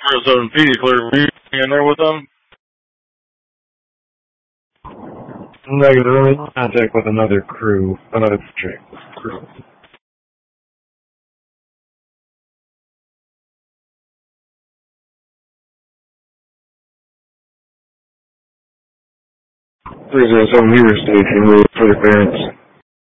07P, clear view, in there with them? Negative, I'm in contact with another crew, another crew. 307 here, station, for the clearance.